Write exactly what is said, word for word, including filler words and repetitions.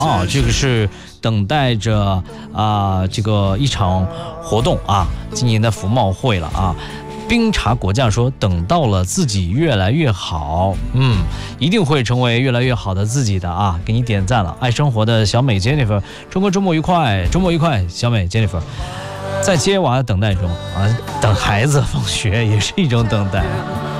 啊，这个是等待着啊，这个一场活动啊，今年的服贸会了啊。冰茶果酱说，等到了自己越来越好，嗯，一定会成为越来越好的自己的啊，给你点赞了。爱生活的小美 Jennifer， 中国周末愉快，周末愉快，小美 Jennifer， 在接娃的等待中啊，等孩子放学也是一种等待。